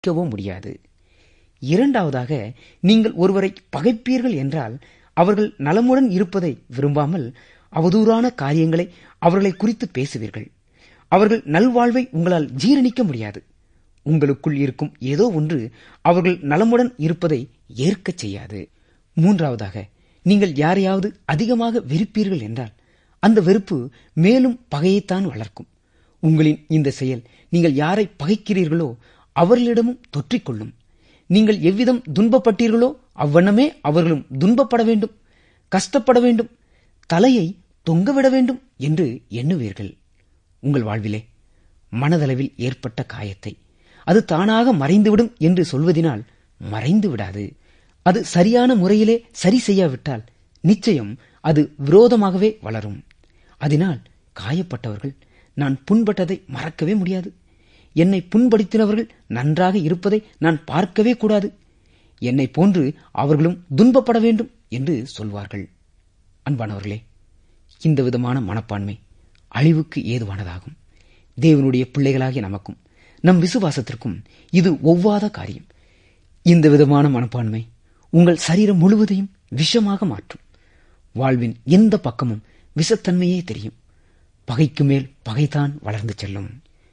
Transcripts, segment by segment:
மன்னிக்கவோ முடியாது. இரண்டாவதாக, நீங்கள் ஒருவரை பகைப்பீர்கள் என்றால் அவர்கள் நலமுடன் இருப்பதை விரும்பாமல் அவதூறான காரியங்களை அவர்களை குறித்து பேசுவீர்கள். அவர்கள் நல்வாழ்வை உங்களால் ஜீரணிக்க முடியாது. உங்களுக்குள் இருக்கும் ஏதோ ஒன்று அவர்கள் நலமுடன் இருப்பதை ஏற்கச் செய்யாது. மூன்றாவதாக, நீங்கள் யாரையாவது அதிகமாக வெறுப்பீர்கள் என்றால் அந்த வெறுப்பு மேலும் பகையைத்தான் வளர்க்கும். உங்களின் இந்த செயல் நீங்கள் யாரை பகைக்கிறீர்களோ அவர்களிடமும் தொற்றிக்கொள்ளும். நீங்கள் எவ்விதம் துன்பப்பட்டீர்களோ அவ்வண்ணமே அவர்களும் துன்பப்பட வேண்டும், கஷ்டப்பட வேண்டும், தலையை தொங்கவிட வேண்டும் என்று எண்ணுவீர்கள். உங்கள் வாழ்விலே மனதளவில் ஏற்பட்ட காயத்தை அது தானாக மறைந்துவிடும் என்று சொல்வதினால் மறைந்து விடாது. அது சரியான முறையிலே சரி செய்யாவிட்டால் நிச்சயம் அது விரோதமாகவே வளரும். அதனால் காயப்பட்டவர்கள் நான் புண்பட்டதை மறக்கவே முடியாது, என்னை புண்படுத்தினவர்கள் நன்றாக இருப்பதை நான் பார்க்கவே கூடாது, என்னை போன்று அவர்களும் துன்பப்பட வேண்டும் என்று சொல்வார்கள். அன்பானவர்களே, இந்த விதமான மனப்பான்மை அழிவுக்கு ஏதுவானதாகும். தேவனுடைய பிள்ளைகளாகிய நமக்கும் நம் விசுவாசத்திற்கும் இது ஒவ்வாத காரியம். இந்த விதமான மனப்பான்மை உங்கள் சரீரம் முழுவதையும் விஷமாக மாற்றும். வாழ்வின் எந்த பக்கமும் விஷத்தன்மையே தெரியும். பகைக்கு மேல் பகைதான் வளர்ந்து செல்லும்.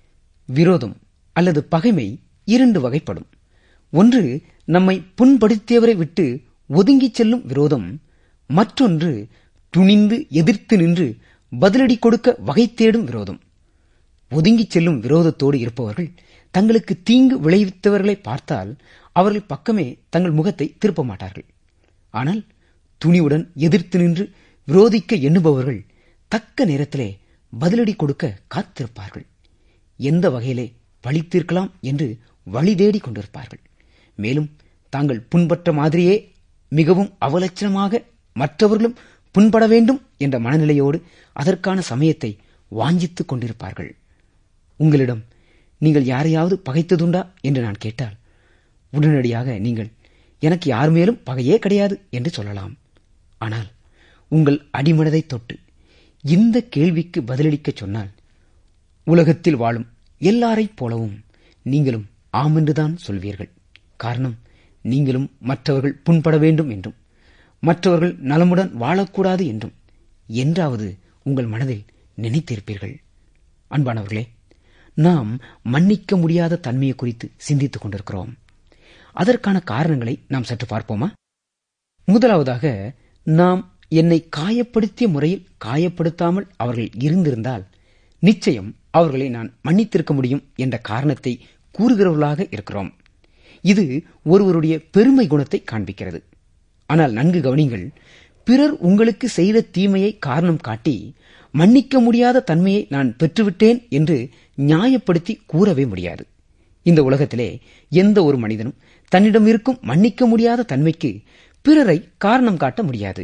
விரோதம் அல்லது பகைமை இரண்டு வகைப்படும். ஒன்று நம்மை புண்படுத்தியவரை விட்டு ஒதுங்கிச் செல்லும் விரோதம். மற்றொன்று துணிந்து எதிர்த்து நின்று பதிலடி கொடுக்க வகை தேடும் விரோதம். ஒதுங்கிச் செல்லும் விரோதத்தோடு இருப்பவர்கள் தங்களுக்கு தீங்கு விளைவித்தவர்களை பார்த்தால் அவர்கள் பக்கமே தங்கள் முகத்தை திருப்ப மாட்டார்கள். ஆனால் துணிவுடன் எதிர்த்து நின்று விரோதிக்க எண்ணுபவர்கள் தக்க நேரத்திலே பதிலடி கொடுக்க காத்திருப்பார்கள். எந்த வகையிலே பழி தீர்க்கலாம் என்று வழி தேடி கொண்டிருப்பார்கள். மேலும் தாங்கள் புண்பட்ட மாதிரியே மிகவும் அவலட்சணமாக மற்றவர்களும் புண்பட வேண்டும் என்ற மனநிலையோடு அதற்கான சமயத்தை வாஞ்சித்துக் கொண்டிருப்பார்கள். உங்களிடம் நீங்கள் யாரையாவது பகைத்ததுண்டா என்று நான் கேட்டால் உடனடியாக நீங்கள் எனக்கு யார் மேலும் பகையே கிடையாது என்று சொல்லலாம். ஆனால் உங்கள் அடிமனதை தொட்டு இந்த கேள்விக்கு பதிலளிக்க சொன்னால் உலகத்தில் வாழும் எல்லாரைப் போலவும் நீங்களும் ஆமென்றுதான் சொல்வீர்கள். காரணம், நீங்களும் மற்றவர்கள் புண்பட வேண்டும் என்றும் மற்றவர்கள் நலமுடன் வாழக்கூடாது என்றும் என்றாவது உங்கள் மனதில் நினைத்திருப்பீர்கள். அன்பானவர்களே, நாம் மன்னிக்க முடியாத தன்மையை குறித்து சிந்தித்துக் கொண்டிருக்கிறோம். அதற்கான காரணங்களை நாம் சற்று பார்ப்போமா? முதலாவதாக, நாம் என்னை காயப்படுத்திய முறையில் காயப்படுத்தாமல் அவர்கள் இருந்திருந்தால் நிச்சயம் அவர்களை நான் மன்னித்திருக்க முடியும் என்ற காரணத்தை கூறுகிறவர்களாக இருக்கிறோம். இது ஒருவருடைய பெருமை குணத்தை காண்பிக்கிறது. ஆனால் நன்கு கவனிங்கள், பிறர் உங்களுக்கு செய்த தீமையை காரணம் காட்டி மன்னிக்க முடியாத தன்மையை நான் பெற்றுவிட்டேன் என்று நியாயப்படுத்தி கூறவே முடியாது. இந்த உலகத்திலே எந்த ஒரு மனிதனும் தன்னிடம் இருக்கும் மன்னிக்க முடியாத தன்மைக்கு பிறரை காரணம் காட்ட முடியாது.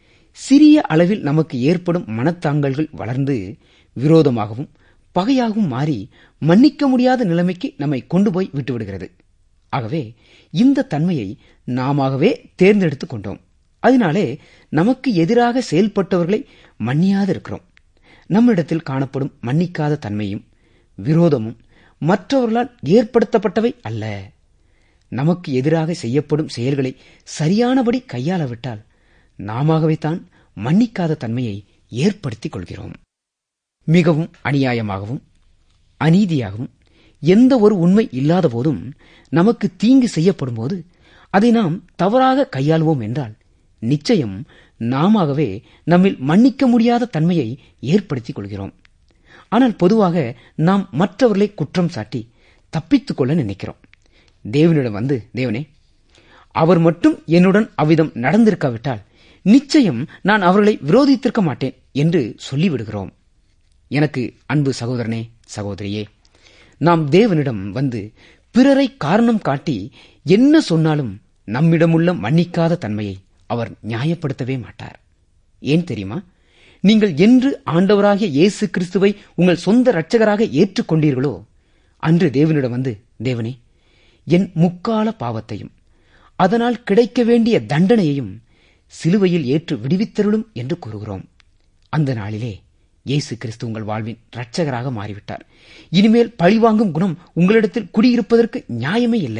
சிறிய அளவில் நமக்கு ஏற்படும் மனத்தாங்கல்கள் வளர்ந்து விரோதமாகவும் பகையாகவும் மாறி மன்னிக்க முடியாத நிலைமைக்கு நம்மை கொண்டு போய் விட்டுவிடுகிறது. ஆகவே இந்த தன்மையை நாமவே தேர்ந்தெடுத்துக் கொண்டோம். அதனாலே நமக்கு எதிராக செயல்பட்டவர்களை மன்னியாதிருக்கிறோம். நம்மிடத்தில் காணப்படும் மன்னிக்காத தன்மையும் விரோதமும் மற்றவர்களால் ஏற்படுத்தப்பட்டவை அல்ல. நமக்கு எதிராக செய்யப்படும் செயல்களை சரியானபடி கையாளவிட்டால் நாமவே தான் மன்னிக்காத தன்மையை ஏற்படுத்திக் கொள்கிறோம். மிகவும் அநியாயமாகவும் அநீதியாகவும் எந்த ஒரு உண்மை இல்லாத போதும் நமக்கு தீங்கு செய்யப்படும் போது அதை நாம் தவறாக கையாளுவோம் என்றால் நிச்சயம் நாமவே நம்மில் மன்னிக்க முடியாத தன்மையை ஏற்படுத்திக் கொள்கிறோம். ஆனால் பொதுவாக நாம் மற்றவர்களை குற்றம் சாட்டி தப்பித்துக் கொள்ள நினைக்கிறோம். தேவனிடம் வந்து, தேவனே, அவர் மட்டும் என்னுடன் அவ்விதம் நடந்திருக்காவிட்டால் நிச்சயம் நான் அவர்களை விரோதித்திருக்க மாட்டேன் என்று சொல்லிவிடுகிறோம். எனக்கு அன்பு சகோதரனே, சகோதரியே, நாம் தேவனிடம் வந்து பிறரை காரணம் காட்டி என்ன சொன்னாலும் நம்மிடமுள்ள மன்னிக்காத தன்மையை அவர் நியாயப்படுத்தவே மாட்டார். ஏன் தெரியுமா? நீங்கள் என்று ஆண்டவராகிய இயேசு கிறிஸ்துவை உங்கள் சொந்த இரட்சகராக ஏற்றுக்கொண்டீர்களோ அன்று தேவனிடம் வந்து, தேவனே, என் முக்கால பாவத்தையும் அதனால் கிடைக்க வேண்டிய தண்டனையையும் சிலுவையில் ஏற்று விடுவித்தருளும் என்று கூறுகிறோம். அந்த நாளிலே இயேசு கிறிஸ்து உங்கள் வாழ்வின் இரட்சகராக மாறிவிட்டார். இனிமேல் பழிவாங்கும் குணம் உங்களிடத்தில் குடியிருப்பதற்கு நியாயமே இல்லை.